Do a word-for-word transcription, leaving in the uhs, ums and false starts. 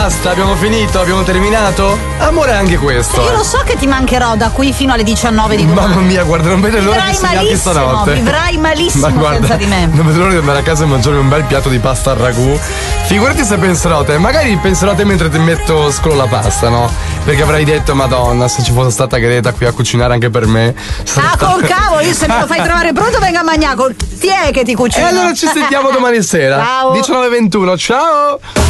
Basta, abbiamo finito, abbiamo terminato? Amore, anche questo. Io lo so che ti mancherò da qui fino alle diciannove di domani. Mamma mia, guarda, non vedo l'ora di segnarti stanotte. Vivrai malissimo Ma guarda, senza di me. Non vedo l'ora di andare a casa e mangiare un bel piatto di pasta al ragù. Figurati se penserò a te, magari penserò a te mentre ti metto scolo la pasta, no? Perché avrai detto, Madonna, se ci fosse stata Greta qui a cucinare anche per me. Ah, col cavolo, io se me lo fai trovare pronto venga a mangiare, ti è che ti cucino. E allora ci sentiamo domani sera. Ciao. diciannove e ventuno, ciao!